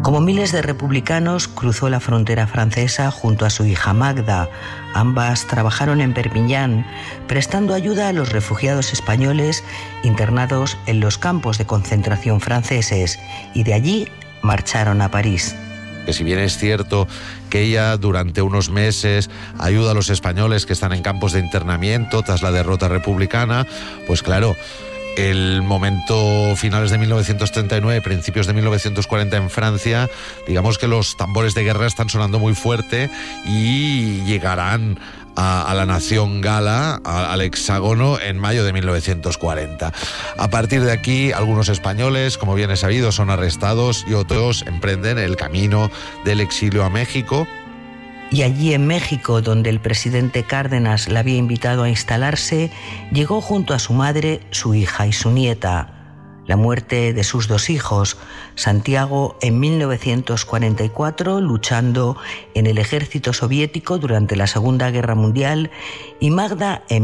Como miles de republicanos, cruzó la frontera francesa junto a su hija Magda. Ambas trabajaron en Perpiñán, prestando ayuda a los refugiados españoles internados en los campos de concentración franceses, y de allí marcharon a París. Que si bien es cierto que ella durante unos meses ayuda a los españoles que están en campos de internamiento tras la derrota republicana, pues claro, el momento finales de 1939, principios de 1940 en Francia, digamos que los tambores de guerra están sonando muy fuerte y llegarán a la nación gala, al hexágono, en mayo de 1940. A partir de aquí, algunos españoles, como bien es sabido, son arrestados y otros emprenden el camino del exilio a México. Y allí en México, donde el presidente Cárdenas la había invitado a instalarse, llegó junto a su madre, su hija y su nieta. La muerte de sus dos hijos, Santiago en 1944, luchando en el ejército soviético durante la Segunda Guerra Mundial, y Magda en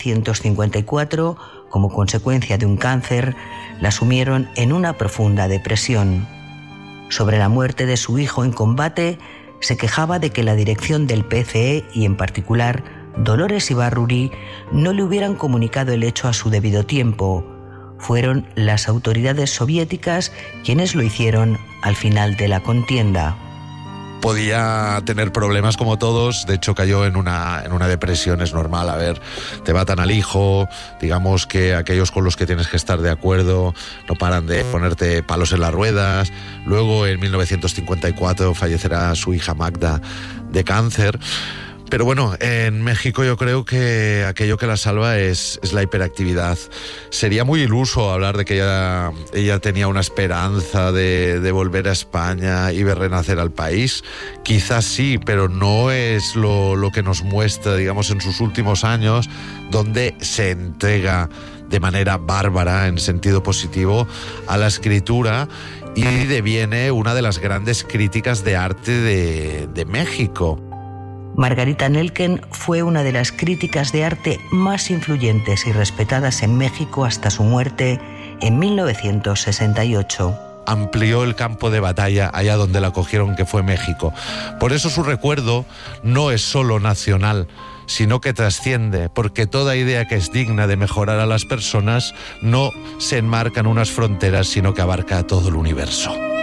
1954, como consecuencia de un cáncer, la sumieron en una profunda depresión. Sobre la muerte de su hijo en combate, se quejaba de que la dirección del PCE y en particular Dolores Ibarruri no le hubieran comunicado el hecho a su debido tiempo. Fueron las autoridades soviéticas quienes lo hicieron al final de la contienda. Podía tener problemas como todos, de hecho cayó en una depresión, es normal, a ver, te matan al hijo, digamos que aquellos con los que tienes que estar de acuerdo no paran de ponerte palos en las ruedas. Luego en 1954 fallecerá su hija Magda de cáncer. Pero bueno, en México yo creo que aquello que la salva es la hiperactividad. Sería muy iluso hablar de que ella tenía una esperanza de volver a España y ver renacer al país. Quizás sí, pero no es lo que nos muestra, digamos, en sus últimos años, donde se entrega de manera bárbara, en sentido positivo, a la escritura y deviene una de las grandes críticas de arte de México. Margarita Nelken fue una de las críticas de arte más influyentes y respetadas en México hasta su muerte en 1968. Amplió el campo de batalla allá donde la cogieron, que fue México. Por eso su recuerdo no es solo nacional, sino que trasciende, porque toda idea que es digna de mejorar a las personas no se enmarca en unas fronteras, sino que abarca todo el universo.